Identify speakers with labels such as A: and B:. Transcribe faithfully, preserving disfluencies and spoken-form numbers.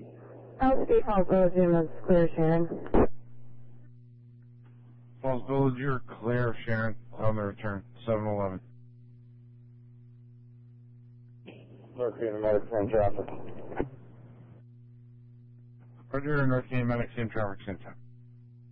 A: Outstate Falls Village, Units, clear, Sharon.
B: Falls Village, you're clear, Sharon. On the return, seven eleven.
C: North Canadian Medic, same traffic.
B: Roger, North Canadian Medic, same traffic, same time.